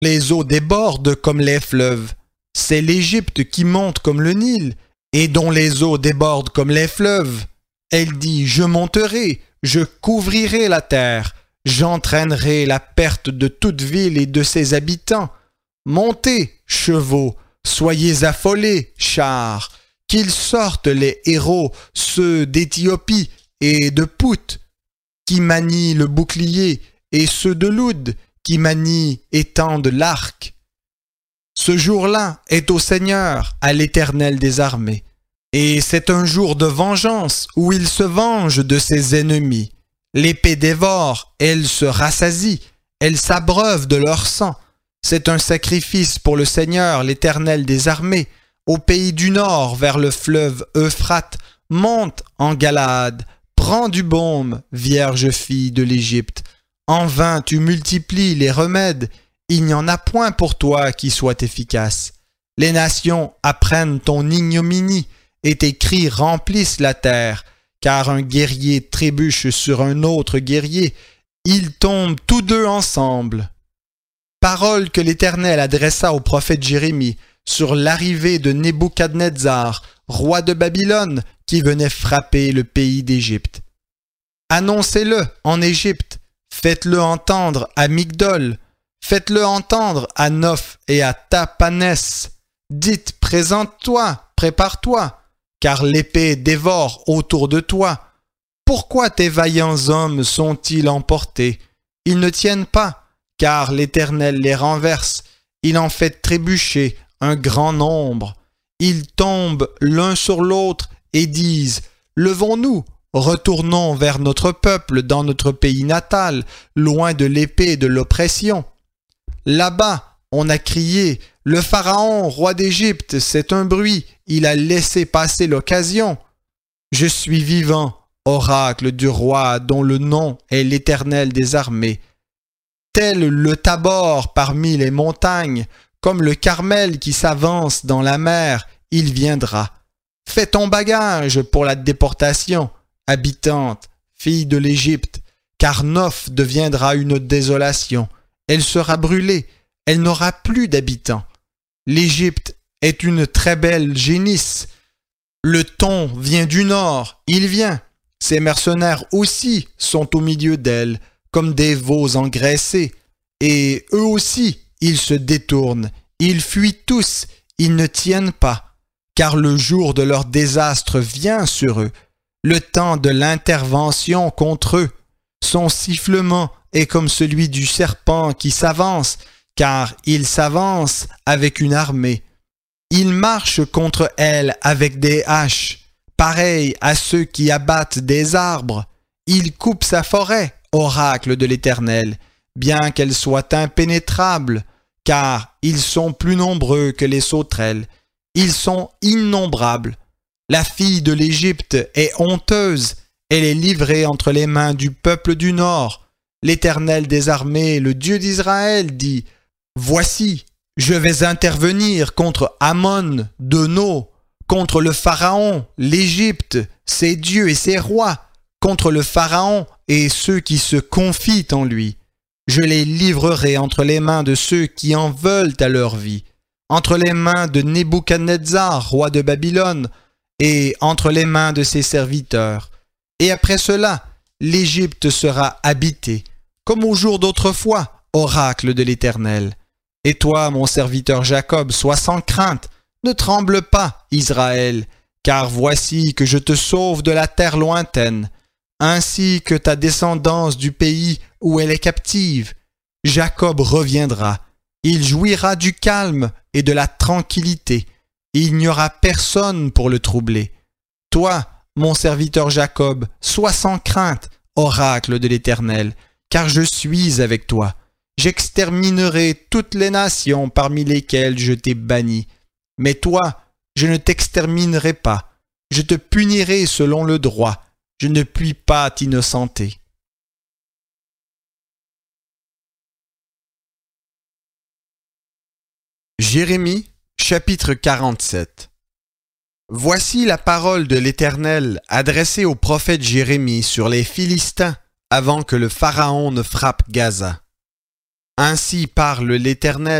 Les eaux débordent comme les fleuves. C'est l'Égypte qui monte comme le Nil, et dont les eaux débordent comme les fleuves. Elle dit, je monterai, je couvrirai la terre, j'entraînerai la perte de toute ville et de ses habitants. Montez, chevaux, soyez affolés, chars, qu'ils sortent les héros, ceux d'Éthiopie et de Pout, qui manient le bouclier, et ceux de Loud, qui manient et tendent l'arc. Ce jour-là est au Seigneur, à l'Éternel des armées. Et c'est un jour de vengeance où il se venge de ses ennemis. L'épée dévore, elle se rassasie, elle s'abreuve de leur sang. C'est un sacrifice pour le Seigneur, l'Éternel des armées. Au pays du nord, vers le fleuve Euphrate, monte en Galaad, prends du baume, vierge fille de l'Égypte. En vain tu multiplies les remèdes, il n'y en a point pour toi qui soit efficace. Les nations apprennent ton ignominie, et tes cris remplissent la terre, car un guerrier trébuche sur un autre guerrier, ils tombent tous deux ensemble. Parole que l'Éternel adressa au prophète Jérémie sur l'arrivée de Nebuchadnezzar, roi de Babylone, qui venait frapper le pays d'Égypte. Annoncez-le en Égypte, faites-le entendre à Migdol, faites-le entendre à Noph et à Tapanès. Dites, présente-toi, prépare-toi, car l'épée dévore autour de toi. Pourquoi tes vaillants hommes sont-ils emportés? Ils ne tiennent pas, car l'Éternel les renverse. Il en fait trébucher un grand nombre. Ils tombent l'un sur l'autre et disent « Levons-nous, retournons vers notre peuple dans notre pays natal, loin de l'épée et de l'oppression. » Là-bas, on a crié « Le Pharaon, roi d'Égypte, c'est un bruit, il a laissé passer l'occasion. » Je suis vivant, oracle du roi dont le nom est l'Éternel des armées. Tel le Tabor parmi les montagnes, comme le Carmel qui s'avance dans la mer, il viendra. Fais ton bagage pour la déportation, habitante, fille de l'Égypte, car Noph deviendra une désolation. Elle sera brûlée, elle n'aura plus d'habitants. L'Égypte est une très belle génisse. Le thon vient du nord, il vient. Ses mercenaires aussi sont au milieu d'elle, comme des veaux engraissés. Et eux aussi, ils se détournent, ils fuient tous, ils ne tiennent pas. Car le jour de leur désastre vient sur eux, le temps de l'intervention contre eux. Son sifflement est comme celui du serpent qui s'avance, car il s'avance avec une armée. Il marche contre elle avec des haches, pareil à ceux qui abattent des arbres. Il coupe sa forêt, oracle de l'Éternel, bien qu'elle soit impénétrable, car ils sont plus nombreux que les sauterelles. Ils sont innombrables. La fille de l'Égypte est honteuse, elle est livrée entre les mains du peuple du Nord. L'Éternel des armées, le Dieu d'Israël, dit « Voici, je vais intervenir contre Amon de No, contre le Pharaon, l'Égypte, ses dieux et ses rois, contre le Pharaon et ceux qui se confient en lui. Je les livrerai entre les mains de ceux qui en veulent à leur vie, entre les mains de Nebuchadnezzar, roi de Babylone, et entre les mains de ses serviteurs. Et après cela, l'Égypte sera habitée, comme au jour d'autrefois, oracle de l'Éternel. Et toi, mon serviteur Jacob, sois sans crainte, ne tremble pas, Israël, car voici que je te sauve de la terre lointaine, ainsi que ta descendance du pays où elle est captive. Jacob reviendra, il jouira du calme et de la tranquillité, il n'y aura personne pour le troubler. Toi, mon serviteur Jacob, sois sans crainte, oracle de l'Éternel, car je suis avec toi. J'exterminerai toutes les nations parmi lesquelles je t'ai banni. Mais toi, je ne t'exterminerai pas. Je te punirai selon le droit. Je ne puis pas t'innocenter. Jérémie, chapitre 47. Voici la parole de l'Éternel adressée au prophète Jérémie sur les Philistins avant que le Pharaon ne frappe Gaza. Ainsi parle l'Éternel.